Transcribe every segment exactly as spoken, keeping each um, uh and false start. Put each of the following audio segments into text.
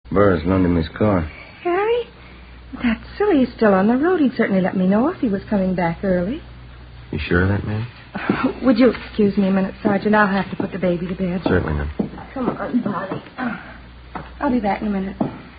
Burris loaned him his car. Harry? That's silly. He's still on the road. He'd certainly let me know if he was coming back early. You sure of that, ma'am? Would you excuse me a minute, Sergeant? I'll have to put the baby to bed. Certainly, ma'am. Come on, Bobby. I'll be back in a minute.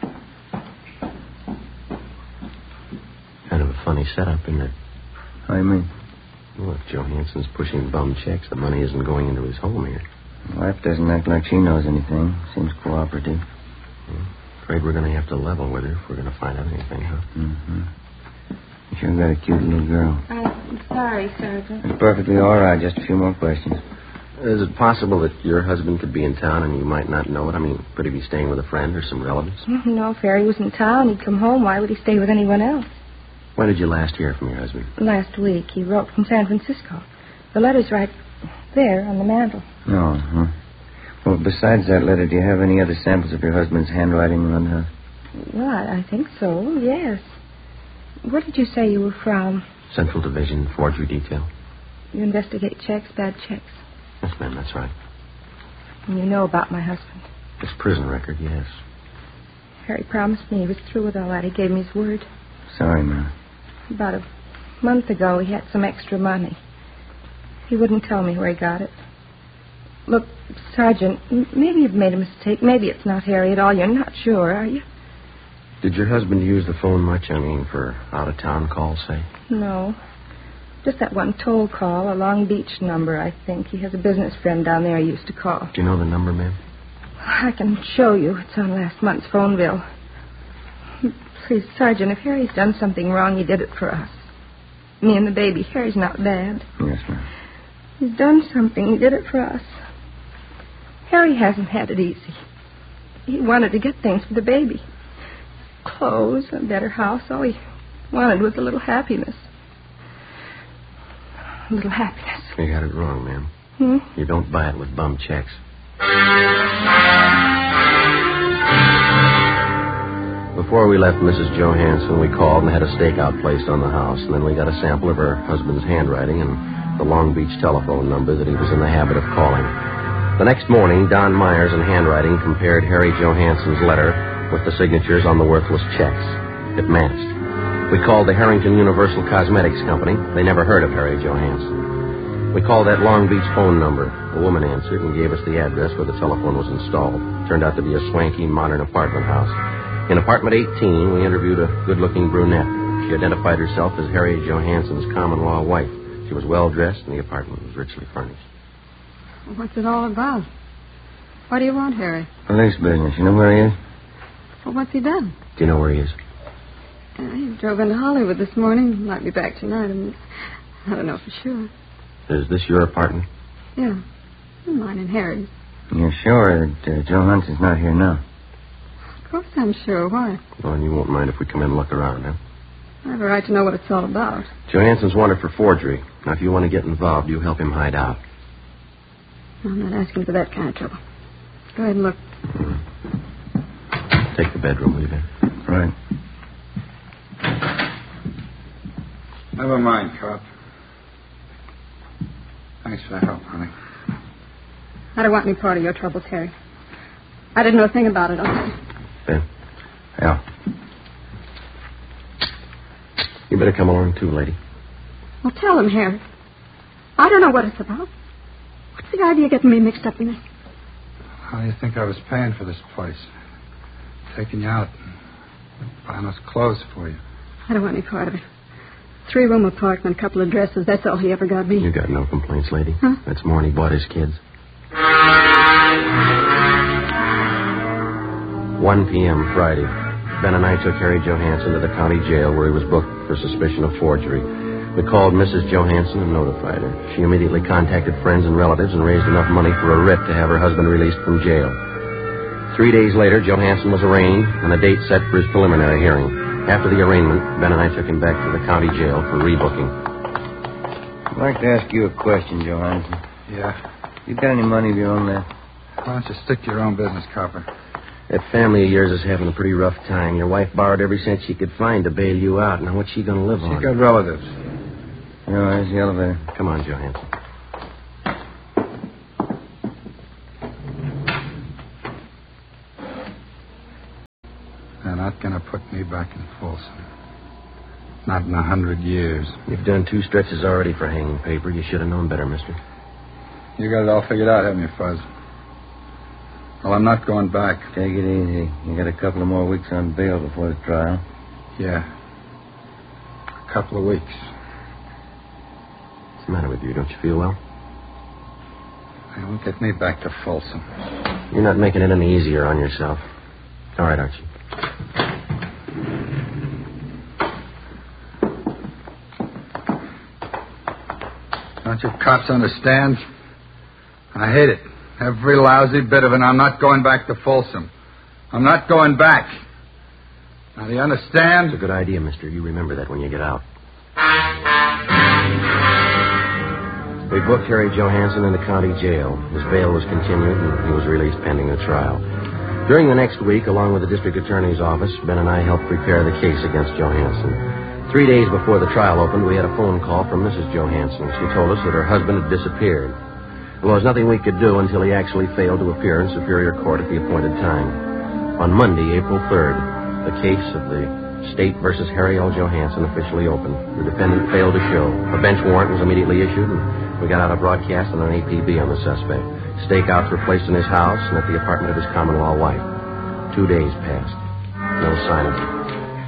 Kind of a funny setup, isn't it? How do you mean? Well, if Johansson's pushing bum checks, the money isn't going into his home here. My wife doesn't act like she knows anything. Seems cooperative. Hmm. Afraid we're going to have to level with her if we're going to find out anything, huh? Mm-hmm. You sure got a cute little girl. I'm sorry, Sergeant. It's perfectly all right. Just a few more questions. Is it possible that your husband could be in town and you might not know it? I mean, could he be staying with a friend or some relatives? No, if Harry was in town, he'd come home. Why would he stay with anyone else? When did you last hear from your husband? Last week. He wrote from San Francisco. The letter's right there on the mantel. Oh, huh. Well, besides that letter, do you have any other samples of your husband's handwriting around the house? Well, I, I think so, yes. Where did you say you were from? Central Division, forgery detail. You investigate checks, bad checks. Yes, ma'am, that's right. And you know about my husband. His prison record, yes. Harry promised me he was through with all that. He gave me his word. Sorry, ma'am. About a month ago, he had some extra money. He wouldn't tell me where he got it. Look, Sergeant, m- maybe you've made a mistake. Maybe it's not Harry at all. You're not sure, are you? Did your husband use the phone much? I mean, for out-of-town calls, say? No. Just that one toll call, a Long Beach number, I think. He has a business friend down there he used to call. Do you know the number, ma'am? I can show you. It's on last month's phone bill. Please, Sergeant, if Harry's done something wrong, he did it for us. Me and the baby. Harry's not bad. Yes, ma'am. He's done something. He did it for us. Harry hasn't had it easy. He wanted to get things for the baby. Clothes, a better house. All he wanted was a little happiness. A little happiness. You got it wrong, ma'am. Hmm? You don't buy it with bum checks. Before we left Missus Johansson, we called and had a stakeout placed on the house. And then we got a sample of her husband's handwriting and the Long Beach telephone number that he was in the habit of calling. The next morning, Don Myers in handwriting compared Harry Johansson's letter with the signatures on the worthless checks. It matched. We called the Harrington Universal Cosmetics Company. They never heard of Harry Johansson. We called that Long Beach phone number. A woman answered and gave us the address where the telephone was installed. Turned out to be a swanky, modern apartment house. In apartment eighteen, we interviewed a good-looking brunette. She identified herself as Harry Johansson's common-law wife. She was well-dressed, and the apartment was richly furnished. What's it all about? What do you want, Harry? Police business. You know where he is? Well, what's he done? Do you know where he is? Uh, he drove into Hollywood this morning. Might be back tonight. I, mean, I don't know for sure. Is this your apartment? Yeah. Mine and Harry's. You're sure that uh, Joe Hunson's not here now? Of course I'm sure. Why? Well, and you won't mind if we come in and look around, huh? I have a right to know what it's all about. Johansson's wanted for forgery. Now, if you want to get involved, you help him hide out. I'm not asking for that kind of trouble. Go ahead and look. Mm-hmm. Take the bedroom, will you, Ben? Right. Never mind, cop. Thanks for the help, honey. I don't want any part of your troubles, Harry. I didn't know a thing about it. Okay? Ben? Yeah. You better come along, too, lady. Well, tell him, Harry. I don't know what it's about. What's the idea of getting me mixed up in this? How do you think I was paying for this place? Taking you out and buying us clothes for you. I don't want any part of it. Three-room apartment, couple of dresses. That's all he ever got me. You got no complaints, lady. Huh? That's more than he bought his kids. one p.m. Friday. Ben and I took Harry Johansson to the county jail where he was booked for suspicion of forgery. We called Missus Johansson and notified her. She immediately contacted friends and relatives and raised enough money for a writ to have her husband released from jail. Three days later, Johansson was arraigned and a date set for his preliminary hearing. After the arraignment, Ben and I took him back to the county jail for rebooking. I'd like to ask you a question, Johansson. Yeah. You got any money of your own there? Why don't you stick to your own business, copper? That family of yours is having a pretty rough time. Your wife borrowed every cent she could find to bail you out. Now, what's she going to live on? She got relatives. You know, there's the elevator. Come on, Johansson. They're not going to put me back in Folsom. Not in a hundred years. You've done two stretches already for hanging paper. You should have known better, mister. You got it all figured out, haven't you, Fuzz? Well, I'm not going back. Take it easy. You got a couple of more weeks on bail before the trial. Yeah. A couple of weeks. What's the matter with you? Don't you feel well? They'll get me back to Folsom. You're not making it any easier on yourself. All right, Archie. Don't you cops understand? I hate it. Every lousy bit of it. I'm not going back to Folsom. I'm not going back. Now, do you understand? It's a good idea, mister. You remember that when you get out. We booked Harry Johansson in the county jail. His bail was continued, and he was released pending the trial. During the next week, along with the district attorney's office, Ben and I helped prepare the case against Johansson. Three days before the trial opened, we had a phone call from Missus Johansson. She told us that her husband had disappeared. Well, there was nothing we could do until he actually failed to appear in Superior Court at the appointed time. On Monday, April third, the case of the State versus Harry L. Johansson officially opened. The defendant failed to show. A bench warrant was immediately issued, and we got out a broadcast and an A P B on the suspect. Stakeouts were placed in his house and at the apartment of his common-law wife. Two days passed. No sign of him.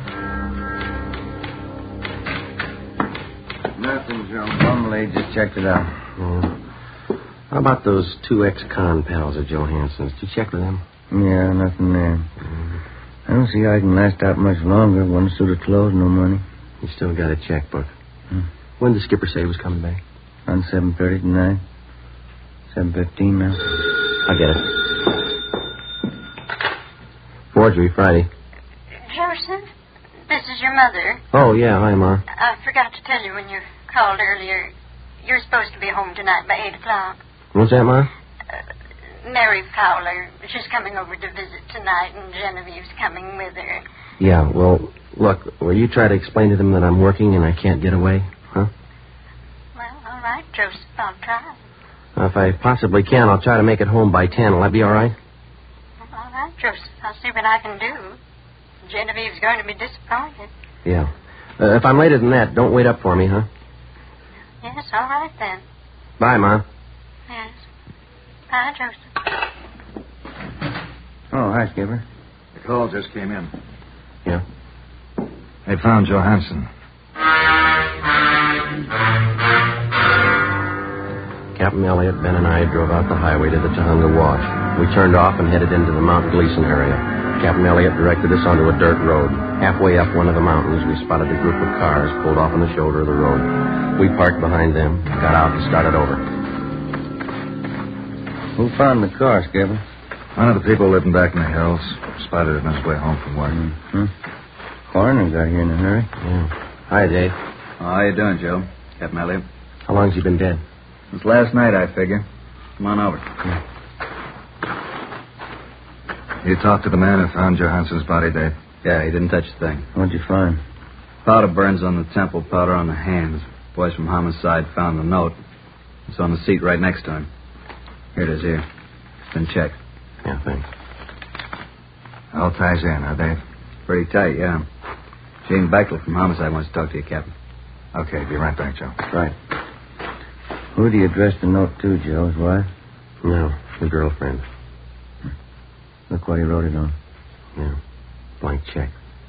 Nothing, Joe. Bumley just checked it out. Yeah. How about those two ex-con pals of Johansson's? Did you check with them? Yeah, nothing there. Mm-hmm. I don't see how I can last out much longer. One suit of clothes, no money. You still got a checkbook. Hmm. When did Skipper say he was coming back? On seven thirty tonight. seven fifteen now. I'll get it. Forgery, Friday. Joseph, this is your mother. Oh, yeah. Hi, Ma. I forgot to tell you when you called earlier. You're supposed to be home tonight by eight o'clock. What's that, Ma? Uh, Mary Fowler. She's coming over to visit tonight, and Genevieve's coming with her. Yeah, well, look, will you try to explain to them that I'm working and I can't get away? Huh? Well, all right, Joseph. I'll try. Uh, if I possibly can, I'll try to make it home by ten. Will that be all right? Well, all right, Joseph. I'll see what I can do. Genevieve's going to be disappointed. Yeah. Uh, if I'm later than that, don't wait up for me, huh? Yes, all right then. Bye, Ma. Yes. Bye, Joseph. Oh, hi, Skipper. The call just came in. Yeah? They found Johansson. Captain Elliott, Ben, and I drove out the highway to the Tujunga Wash. We turned off and headed into the Mount Gleason area. Captain Elliott directed us onto a dirt road. Halfway up one of the mountains, we spotted a group of cars pulled off on the shoulder of the road. We parked behind them, got out, and started over. Who found the car, Skipper? One of the people living back in the hills. Spotted it on his way home from work. Mm-hmm. Coroner got here in a hurry. Yeah. Hi, Dave. Oh, how you doing, Joe? Captain Elliott. How long's he been dead? Since last night, I figure. Come on over. Yeah. You talked to the man who found Johansson's body, Dave? Yeah, he didn't touch a thing. What'd you find? Powder burns on the temple, powder on the hands. Boys from homicide found the note. It's on the seat right next to him. Here it is, here. It's been checked. Yeah, thanks. All ties in, huh, Dave? Pretty tight, yeah. Jane Beckel from homicide wants to talk to you, Captain. Okay, be right back, Joe. Right. Who do you address the note to, Joe? His wife? No, the girlfriend. Look what he wrote it on. Yeah, blank check.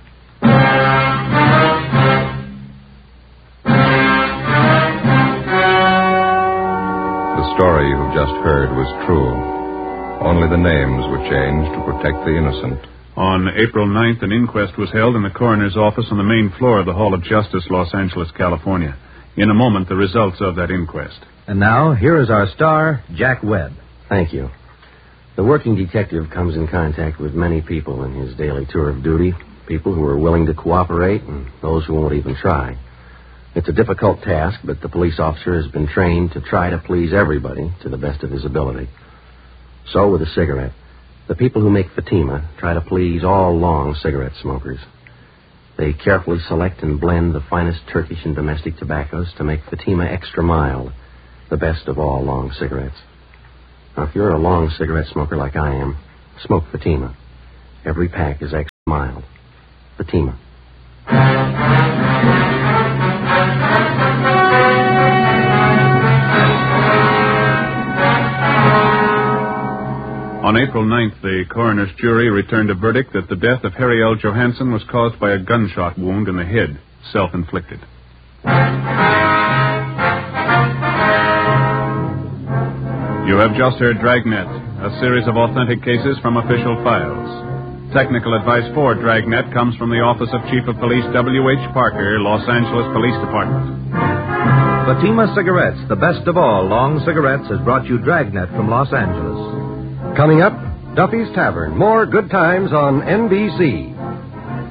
The story you've just heard was true. Only the names were changed to protect the innocent. On April ninth, an inquest was held in the coroner's office on the main floor of the Hall of Justice, Los Angeles, California. In a moment, the results of that inquest. And now, here is our star, Jack Webb. Thank you. The working detective comes in contact with many people in his daily tour of duty. People who are willing to cooperate and those who won't even try. It's a difficult task, but the police officer has been trained to try to please everybody to the best of his ability. So with a cigarette, the people who make Fatima try to please all long cigarette smokers. They carefully select and blend the finest Turkish and domestic tobaccos to make Fatima extra mild, the best of all long cigarettes. Now, if you're a long cigarette smoker like I am, smoke Fatima. Every pack is extra. mild. Fatima. On April ninth, the coroner's jury returned a verdict that the death of Harry L. Johansson was caused by a gunshot wound in the head, self-inflicted. You have just heard Dragnet, a series of authentic cases from official files. Technical advice for Dragnet comes from the Office of Chief of Police W H Parker, Los Angeles Police Department. Fatima Cigarettes, the best of all long cigarettes, has brought you Dragnet from Los Angeles. Coming up, Duffy's Tavern. More good times on N B C.